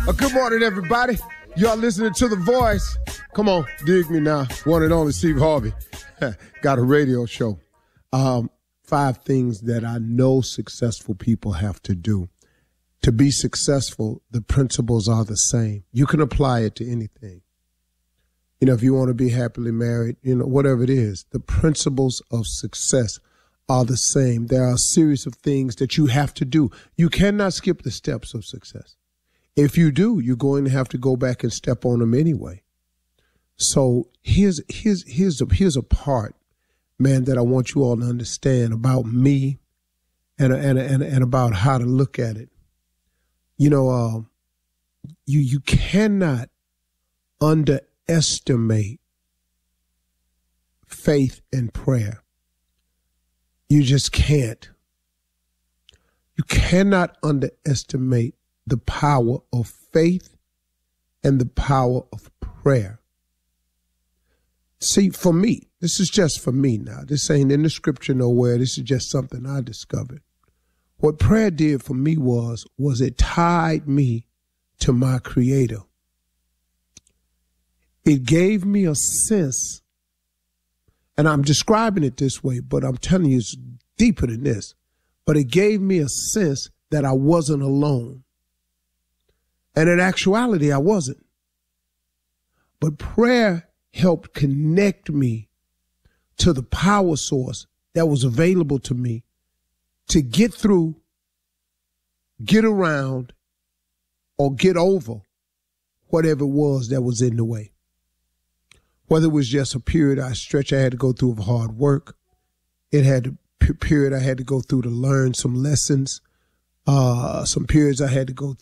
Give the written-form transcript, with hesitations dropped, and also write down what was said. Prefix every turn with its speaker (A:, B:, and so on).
A: Good morning, everybody. Y'all listening to The Voice. Come on, dig me now. One and only Steve Harvey. Got a radio show. 5 things that I know successful people have to do. To be successful, the principles are the same. You can apply it to anything. You know, if you want to be happily married, you know, whatever it is, the principles of success are the same. There are a series of things that you have to do. You cannot skip the steps of success. If you do, you're going to have to go back and step on them anyway. So here's a part, man, that I want you all to understand about me and about how to look at it. You know, you cannot underestimate faith and prayer. You just can't. You cannot underestimate the power of faith and the power of prayer. See, for me, this is just for me now. This ain't in the scripture nowhere. This is just something I discovered. What prayer did for me was it tied me to my Creator. It gave me a sense, and I'm describing it this way, but I'm telling you it's deeper than this, but it gave me a sense that I wasn't alone. And in actuality, I wasn't. But prayer helped connect me to the power source that was available to me to get through, get around, or get over whatever it was that was in the way. Whether it was just a period I had to go through of hard work, it had a period I had to go through to learn some lessons, some periods I had to go